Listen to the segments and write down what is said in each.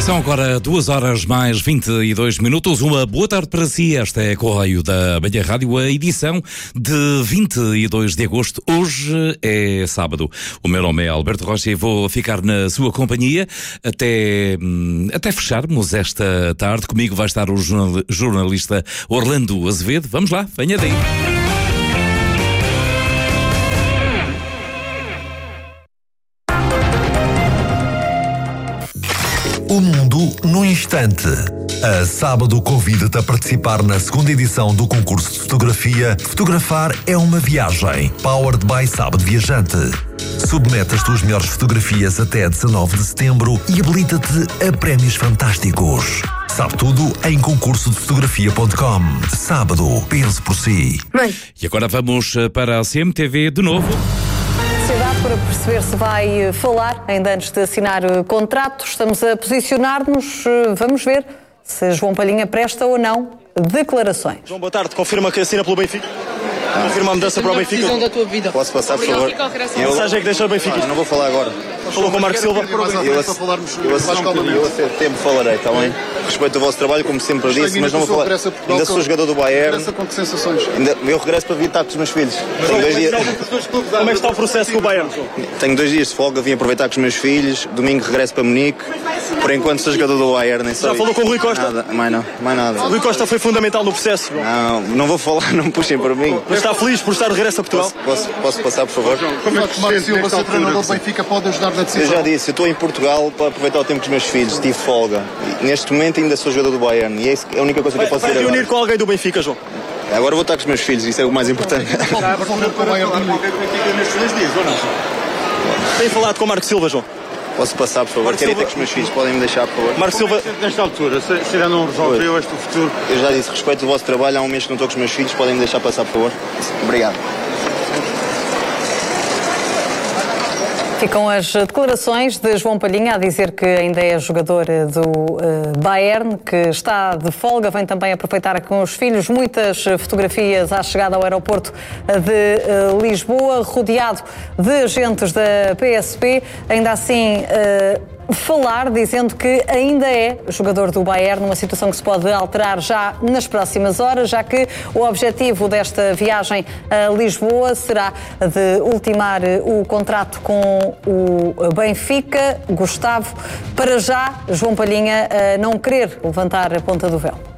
São agora 2h mais 22. Uma boa tarde para si. Esta é a Correio da Manhã Rádio, a edição de 22 de agosto. Hoje é sábado. O meu nome é Alberto Rocha e vou ficar na sua companhia até fecharmos esta tarde. Comigo vai estar o jornalista Orlando Azevedo. Vamos lá, venha daí. O mundo num instante. A Sábado convida-te a participar na segunda edição do concurso de fotografia Fotografar é uma Viagem, Powered by Sábado Viajante. Submete as tuas melhores fotografias até 19 de setembro e habilita-te a prémios fantásticos. Sabe tudo em concursodefotografia.com. Sábado, pense por si. E agora vamos para a CMTV de novo. Para perceber se vai falar, ainda antes de assinar o contrato, estamos a posicionar-nos. Vamos ver se João Palhinha presta ou não declarações. João, boa tarde. Confirma que assina pelo Benfica? Confirma a mudança para o Benfica? Da tua vida. Posso passar, por favor? Que mensagem é que deixa o Benfica? Não vou falar agora. Falou com o Marco Silva? Eu a tempo falarei, está bem? Respeito o vosso trabalho, como sempre disse, mas não vou falar. Ainda sou jogador do Bayern. Com que sensações? Eu regresso para vir estar com os meus filhos. Tenho 2 dias. Como é que está o processo com o Bayern? Tenho 2 dias de folga, vim aproveitar com os meus filhos. Domingo regresso para Munique. Por enquanto sou jogador do Bayern, nem só. Já falou com o Rui Costa? Nada, mais nada. O Rui Costa foi fundamental no processo. Não vou falar, não me puxem para mim. Mas está feliz por estar de regresso a Portugal? Posso passar, por favor? Como é que Marco Silva, ser treinador do Benfica, pode ajudar na decisão? Eu já disse, eu estou em Portugal para aproveitar o tempo com os meus filhos, tive folga. E neste momento ainda sou jogador do Bayern e é a única coisa que eu posso dizer agora. Vai reunir com alguém do Benfica, João? Agora vou estar com os meus filhos, isso é o mais importante. Tem falado com o Marco Silva, João? Posso passar, por favor? Quero ir ter com os meus filhos, podem me deixar, por favor? Marco Silva, nesta altura, se ainda não resolveu este futuro... Eu já disse, respeito o vosso trabalho, há um mês que não estou com os meus filhos, podem me deixar passar, por favor? Obrigado. Ficam as declarações de João Palhinha a dizer que ainda é jogador do Bayern, que está de folga, vem também aproveitar com os filhos. Muitas fotografias à chegada ao aeroporto de Lisboa, rodeado de agentes da PSP. Ainda assim, falar, dizendo que ainda é jogador do Bayern, numa situação que se pode alterar já nas próximas horas, já que o objetivo desta viagem a Lisboa será de ultimar o contrato com o Benfica. Gustavo, para já, João Palhinha não querer levantar a ponta do véu.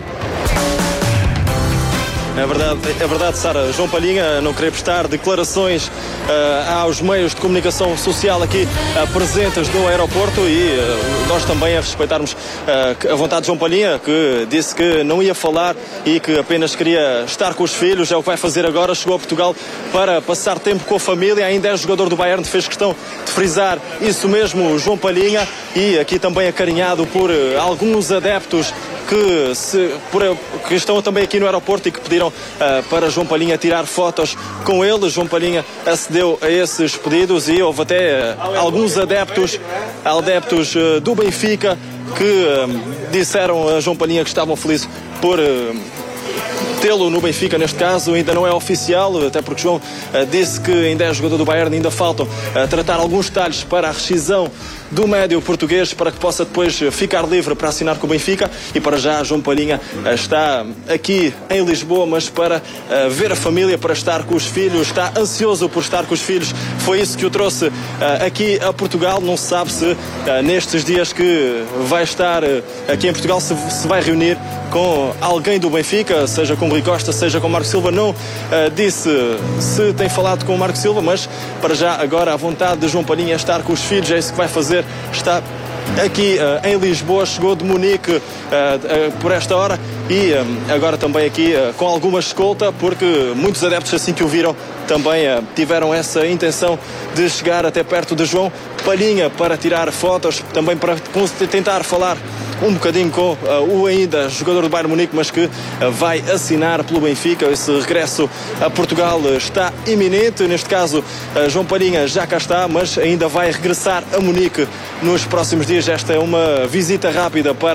É verdade, Sara. João Palhinha não querer prestar declarações aos meios de comunicação social aqui presentes no aeroporto e nós também a respeitarmos a vontade de João Palhinha, que disse que não ia falar e que apenas queria estar com os filhos. É o que vai fazer agora. Chegou a Portugal para passar tempo com a família. Ainda é jogador do Bayern, fez questão de frisar isso mesmo, João Palhinha, e aqui também acarinhado por alguns adeptos que estão também aqui no aeroporto e que pediram para João Palhinha tirar fotos com ele. João Palhinha acedeu a esses pedidos e houve até alguns adeptos do Benfica que disseram a João Palhinha que estavam felizes por tê-lo no Benfica. Neste caso ainda não é oficial, até porque João disse que ainda é jogador do Bayern, ainda faltam tratar alguns detalhes para a rescisão do médio português, para que possa depois ficar livre para assinar com o Benfica. E para já João Palhinha está aqui em Lisboa, mas para ver a família, para estar com os filhos, está ansioso por estar com os filhos. Foi isso que o trouxe aqui a Portugal. Não se sabe se nestes dias que vai estar aqui em Portugal se vai reunir com alguém do Benfica, seja com o Rui Costa, seja com o Marco Silva. Não disse se tem falado com o Marco Silva, mas para já agora a vontade de João Palhinha é estar com os filhos, é isso que vai fazer. Está aqui em Lisboa, chegou de Munique por esta hora e agora também aqui com alguma escolta, porque muitos adeptos, assim que o viram, também tiveram essa intenção de chegar até perto de João Palhinha para tirar fotos, também para tentar falar um bocadinho com o ainda jogador do Bayern Munique, mas que vai assinar pelo Benfica. Esse regresso a Portugal está iminente. Neste caso, João Palhinha já cá está, mas ainda vai regressar a Munique nos próximos dias. Esta é uma visita rápida para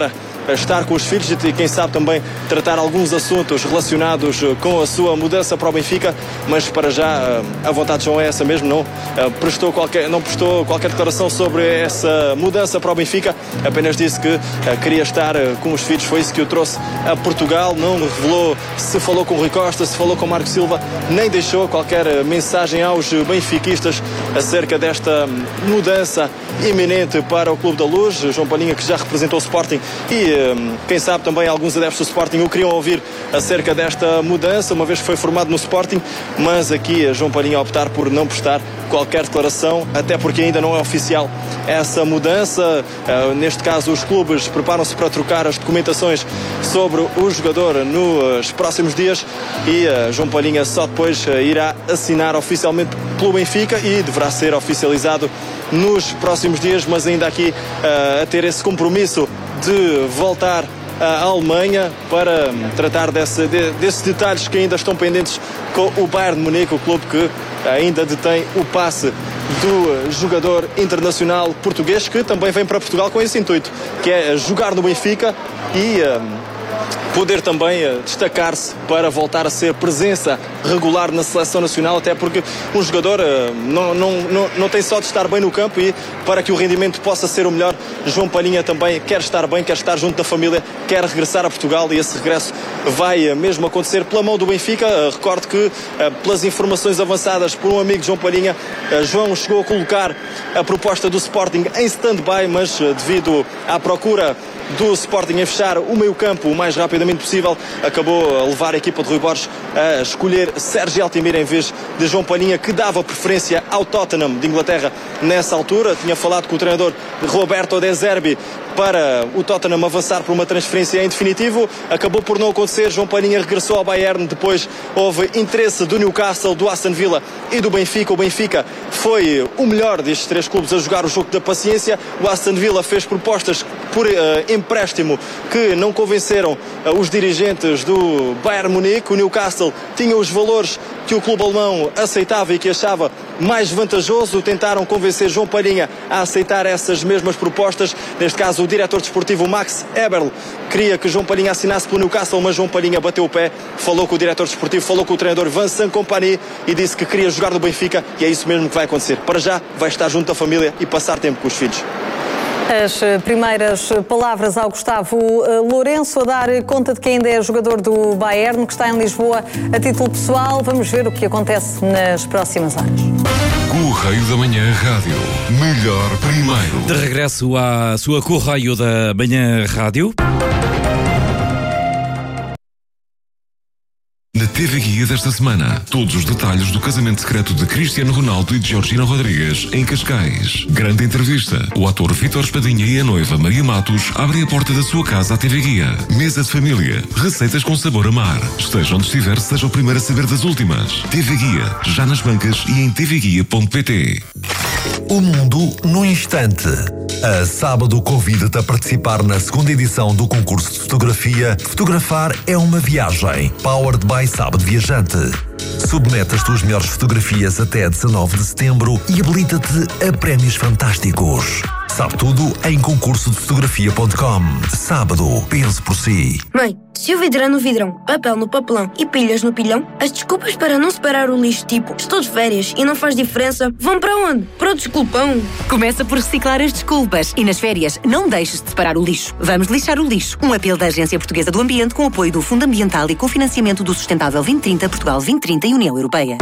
estar com os filhos e quem sabe também tratar alguns assuntos relacionados com a sua mudança para o Benfica, mas para já a vontade de João é essa mesmo, não prestou qualquer declaração sobre essa mudança para o Benfica, apenas disse que queria estar com os filhos, foi isso que o trouxe a Portugal, não revelou se falou com o Rui Costa, se falou com o Marco Silva, nem deixou qualquer mensagem aos benfiquistas acerca desta mudança iminente para o Clube da Luz. João Palhinha, que já representou o Sporting e quem sabe também alguns adeptos do Sporting o queriam ouvir acerca desta mudança, uma vez que foi formado no Sporting, mas aqui João Palhinha a optar por não prestar qualquer declaração, até porque ainda não é oficial essa mudança. Neste caso os clubes preparam-se para trocar as documentações sobre o jogador nos próximos dias e João Palhinha só depois irá assinar oficialmente pelo Benfica e deverá ser oficializado nos próximos dias, mas ainda aqui a ter esse compromisso de voltar à Alemanha para tratar desses detalhes que ainda estão pendentes com o Bayern de Munique, o clube que ainda detém o passe do jogador internacional português, que também vem para Portugal com esse intuito, que é jogar no Benfica e poder também destacar-se para voltar a ser presença regular na seleção nacional, até porque um jogador não tem só de estar bem no campo e para que o rendimento possa ser o melhor, João Palhinha também quer estar bem, quer estar junto da família, quer regressar a Portugal e esse regresso vai mesmo acontecer pela mão do Benfica. Recordo que pelas informações avançadas por um amigo de João Palhinha, João chegou a colocar a proposta do Sporting em stand-by, mas devido à procura do Sporting em fechar o meio-campo o mais rapidamente possível, acabou a levar a equipa de Rui Borges a escolher Sérgio Altimir em vez de João Palhinha, que dava preferência ao Tottenham de Inglaterra nessa altura. Tinha falado com o treinador Roberto De Zerbi para o Tottenham avançar por uma transferência em definitivo. Acabou por não acontecer. João Palhinha regressou ao Bayern. Depois houve interesse do Newcastle, do Aston Villa e do Benfica. O Benfica foi o melhor destes três clubes a jogar o jogo da paciência. O Aston Villa fez propostas por empréstimo que não convenceram os dirigentes do Bayern Munique. O Newcastle tinha os valores que o clube alemão aceitava e que achava mais vantajoso. Tentaram convencer João Palhinha a aceitar essas mesmas propostas. Neste caso, o diretor desportivo Max Eberl queria que João Palhinha assinasse pelo Newcastle, mas João Palhinha bateu o pé, falou com o diretor desportivo, falou com o treinador Vincent Kompany e disse que queria jogar no Benfica, e é isso mesmo que vai acontecer. Para já, vai estar junto da família e passar tempo com os filhos. As primeiras palavras ao Gustavo Lourenço, a dar conta de que ainda é jogador do Bayern, que está em Lisboa a título pessoal. Vamos ver o que acontece nas próximas horas. Correio da Manhã Rádio. Melhor primeiro. De regresso à sua Correio da Manhã Rádio. Na TV Guia desta semana, todos os detalhes do casamento secreto de Cristiano Ronaldo e de Georgina Rodrigues em Cascais. Grande entrevista. O ator Vítor Espadinha e a noiva Maria Matos abrem a porta da sua casa à TV Guia. Mesa de família. Receitas com sabor a mar. Esteja onde estiver, seja o primeiro a saber das últimas. TV Guia. Já nas bancas e em tvguia.pt. O mundo no instante. A Sábado convida-te a participar na segunda edição do concurso de fotografia Fotografar é uma Viagem, Powered by Sábado Viajante. Submete as tuas melhores fotografias até 19 de setembro e habilita-te a prémios fantásticos. Sabe tudo em concursodefotografia.com. Sábado, pense por si. Mãe, se o vidro é no vidrão, papel no papelão e pilhas no pilhão, as desculpas para não separar o lixo, tipo estou de férias e não faz diferença, vão para onde? Para o desculpão. Começa por reciclar as desculpas e nas férias não deixes de separar o lixo. Vamos lixar o lixo. Um apelo da Agência Portuguesa do Ambiente com apoio do Fundo Ambiental e com financiamento do Sustentável 2030, Portugal 2030 e União Europeia.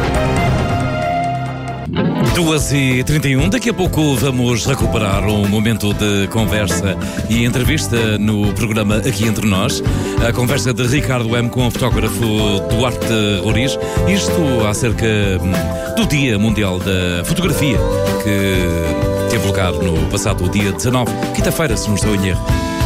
2h31, daqui a pouco vamos recuperar um momento de conversa e entrevista no programa Aqui Entre Nós. A conversa de Ricardo M. com o fotógrafo Duarte Roriz, isto acerca do Dia Mundial da Fotografia, que teve lugar no passado dia 19, quinta-feira, se não estou em erro.